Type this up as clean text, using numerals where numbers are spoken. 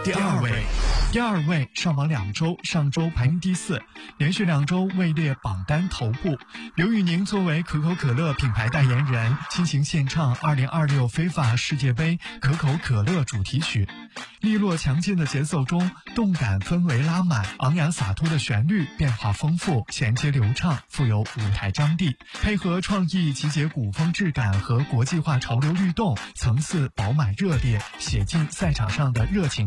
第二位上榜2周，上周排名第4，连续2周位列榜单头部。刘宇宁作为可口可乐品牌代言人，倾情献唱2026非法世界杯可口可乐主题曲。利落强劲的节奏中，动感氛围拉满，昂扬洒脱的旋律变化丰富，衔接流畅，富有舞台张力，配合创意集结古风质感和国际化潮流律动，层次饱满热烈，写进赛场上的热情